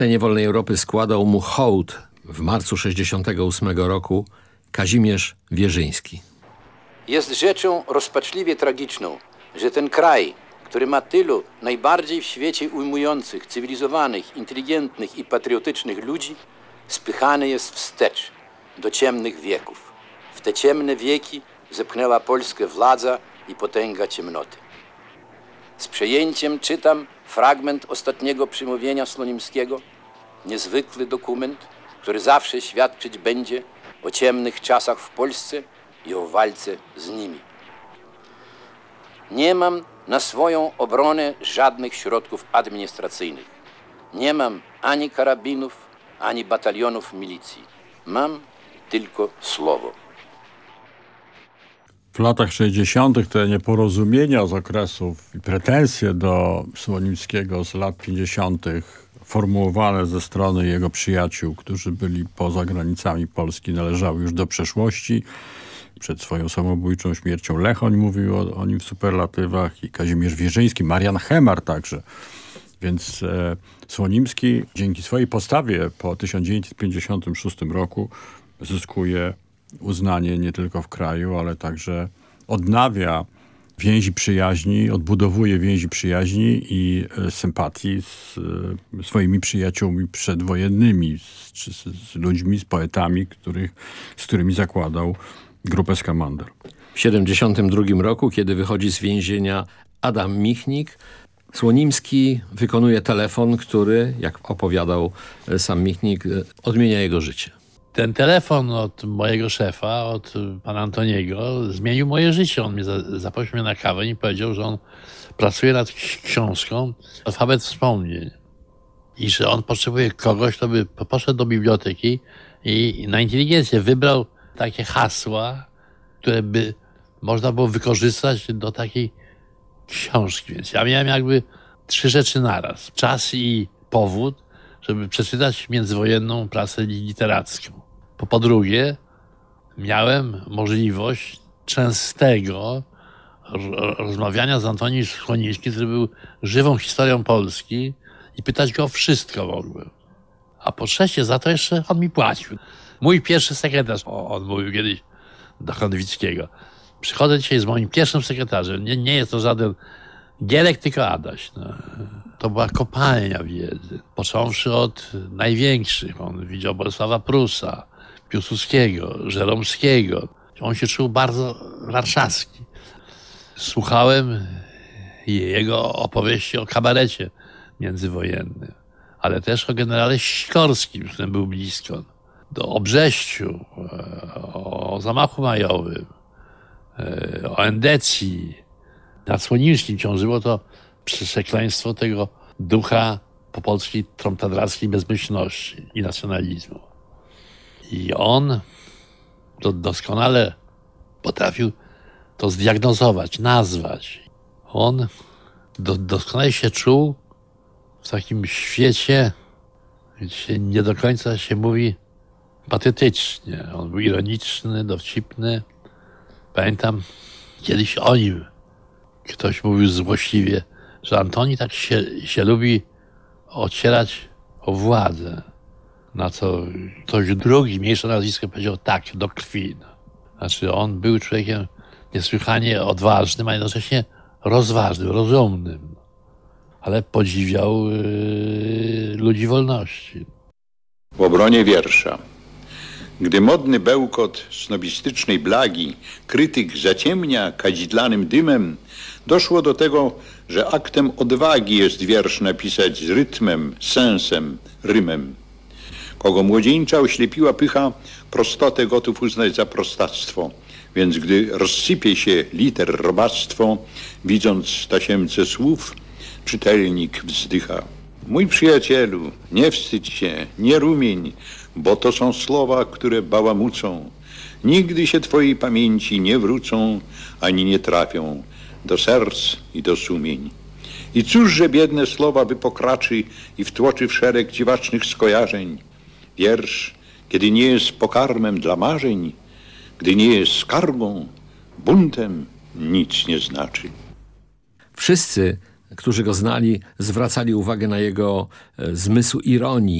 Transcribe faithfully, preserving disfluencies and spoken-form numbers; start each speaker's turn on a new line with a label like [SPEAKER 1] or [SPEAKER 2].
[SPEAKER 1] scenie wolnej Europy składał mu hołd w marcu sześćdziesiątego ósmego roku Kazimierz Wierzyński.
[SPEAKER 2] Jest rzeczą rozpaczliwie tragiczną, że ten kraj, który ma tylu najbardziej w świecie ujmujących, cywilizowanych, inteligentnych i patriotycznych ludzi, spychany jest wstecz do ciemnych wieków. W te ciemne wieki zepchnęła Polskę władza i potęga ciemnoty. Z przejęciem czytam fragment ostatniego przemówienia Slonimskiego, niezwykły dokument, który zawsze świadczyć będzie o ciemnych czasach w Polsce i o walce z nimi. Nie mam na swoją obronę żadnych środków administracyjnych. Nie mam ani karabinów, ani batalionów milicji. Mam tylko słowo.
[SPEAKER 3] W latach sześćdziesiątych te nieporozumienia z okresów i pretensje do Słonimskiego z lat pięćdziesiątych formułowane ze strony jego przyjaciół, którzy byli poza granicami Polski, należały już do przeszłości. Przed swoją samobójczą śmiercią Lechoń mówił o, o nim w superlatywach i Kazimierz Wierzyński, Marian Hemar także. Więc e, Słonimski dzięki swojej postawie po tysiąc dziewięćset pięćdziesiątym szóstym roku zyskuje uznanie nie tylko w kraju, ale także odnawia więzi przyjaźni, odbudowuje więzi przyjaźni i e, sympatii z e, swoimi przyjaciółmi przedwojennymi, z, z, z ludźmi, z poetami, których, z którymi zakładał grupę Skamander.
[SPEAKER 1] W siedemdziesiątym drugim roku, kiedy wychodzi z więzienia Adam Michnik, Słonimski wykonuje telefon, który, jak opowiadał sam Michnik, odmienia jego życie.
[SPEAKER 4] Ten telefon od mojego szefa, od pana Antoniego, zmienił moje życie. On mnie za, zaprosił mnie na kawę i powiedział, że on pracuje nad książką Alfabet Wspomnień i że on potrzebuje kogoś, kto by poszedł do biblioteki i na inteligencję wybrał takie hasła, które by można było wykorzystać do takiej książki. Więc ja miałem jakby trzy rzeczy naraz. Czas i powód, żeby przeczytać międzywojenną prasę literacką. Po, po drugie, miałem możliwość częstego rozmawiania z Antonim Słonimskim, który był żywą historią Polski i pytać go o wszystko mogłem. A po trzecie, za to jeszcze on mi płacił. Mój pierwszy sekretarz, on mówił kiedyś do Konwickiego, przychodzę dzisiaj z moim pierwszym sekretarzem, nie, nie jest to żaden Gielek, tylko Adaś. No. To była kopalnia wiedzy, począwszy od największych. On widział Bolesława Prusa, Piłsudskiego, Żeromskiego. On się czuł bardzo warszawski. Słuchałem jego opowieści o kabarecie międzywojennym, ale też o generale Sikorskim, z którym był blisko. O Brześciu, o zamachu majowym, o Endecji. Nad Słonimskim ciążyło to przekleństwo tego ducha po polskiej tromtadrackiej bezmyślności i nacjonalizmu. I on to doskonale potrafił to zdiagnozować, nazwać. On do, doskonale się czuł w takim świecie, gdzie nie do końca się mówi patetycznie. On był ironiczny, dowcipny. Pamiętam kiedyś o nim ktoś mówił złośliwie, że Antoni tak się, się lubi ocierać o władzę. Na co ktoś drugi, mniejsze nazwisko, powiedział tak, do krwi. Znaczy on był człowiekiem niesłychanie odważnym, a jednocześnie rozważnym, rozumnym. Ale podziwiał yy, ludzi wolności.
[SPEAKER 5] W obronie wiersza. Gdy modny bełkot snobistycznej blagi krytyk zaciemnia kadzidlanym dymem, doszło do tego, że aktem odwagi jest wiersz napisać z rytmem, sensem, rymem. Kogo młodzieńcza oślepiła pycha, prostotę gotów uznać za prostactwo. Więc gdy rozsypie się liter robactwo, widząc tasiemce słów, czytelnik wzdycha. Mój przyjacielu, nie wstydź się, nie rumień, bo to są słowa, które bałamucą. Nigdy się twojej pamięci nie wrócą, ani nie trafią do serc i do sumień. I cóż, że biedne słowa wypokraczy i wtłoczy w szereg dziwacznych skojarzeń. Wiersz, kiedy nie jest pokarmem dla marzeń, gdy nie jest skarbą, buntem, nic nie znaczy.
[SPEAKER 1] Wszyscy którzy go znali, zwracali uwagę na jego zmysł ironii,